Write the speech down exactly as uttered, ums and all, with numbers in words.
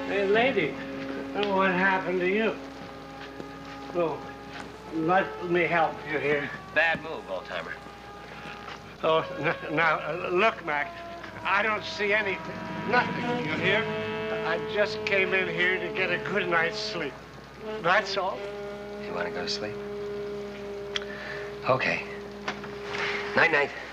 Hey, lady, what happened to you? Oh, let me help you here. Bad move, old-timer. Oh, now, uh, look, Mac, I don't see anything, nothing, you hear? I just came in here to get a good night's sleep. That's all. You want to go to sleep? Okay. Night-night.